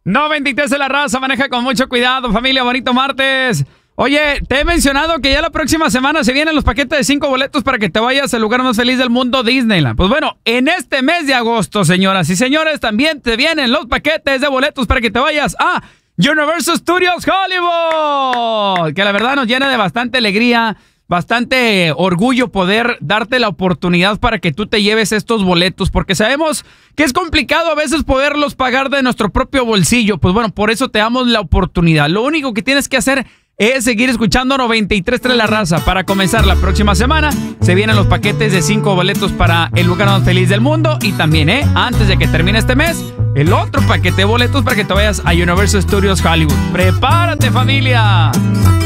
93 de la raza, maneja con mucho cuidado, familia, bonito martes. Oye, te he mencionado que ya la próxima semana se vienen los paquetes de 5 boletos para que te vayas al lugar más feliz del mundo, Disneyland. Pues bueno, en este mes de agosto, señoras y señores, también te vienen los paquetes de boletos para que te vayas a Universal Studios Hollywood, que la verdad nos llena de bastante alegría, bastante orgullo poder darte la oportunidad para que tú te lleves estos boletos, porque sabemos que es complicado a veces poderlos pagar de nuestro propio bolsillo. Pues bueno, por eso te damos la oportunidad. Lo único que tienes que hacer es seguir escuchando 93.3 La Raza. Para comenzar la próxima semana, se vienen los paquetes de 5 boletos para el lugar más feliz del mundo. Y también, antes de que termine este mes, el otro paquete de boletos para que te vayas a Universal Studios Hollywood. ¡Prepárate, familia!